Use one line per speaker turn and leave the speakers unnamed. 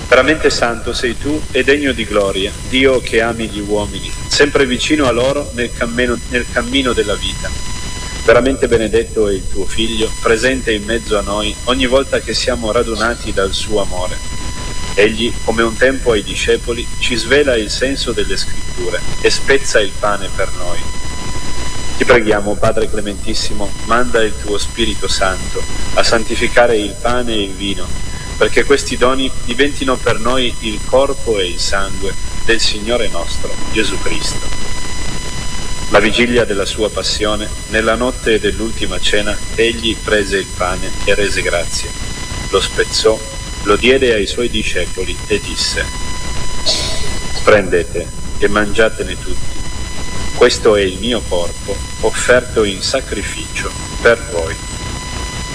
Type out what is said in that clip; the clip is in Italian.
Veramente santo sei tu e degno di gloria, Dio che ami gli uomini, sempre vicino a loro nel cammino della vita. Veramente benedetto è il tuo Figlio, presente in mezzo a noi ogni volta che siamo radunati dal suo amore. Egli, come un tempo ai discepoli, ci svela il senso delle Scritture e spezza il pane per noi. Ti preghiamo, Padre Clementissimo, manda il tuo Spirito Santo a santificare il pane e il vino, perché questi doni diventino per noi il corpo e il sangue del Signore nostro, Gesù Cristo. La vigilia della sua passione, nella notte dell'ultima cena, egli prese il pane e rese grazie, lo spezzò, lo diede ai suoi discepoli e disse: prendete e mangiatene tutti, questo è il mio corpo offerto in sacrificio per voi.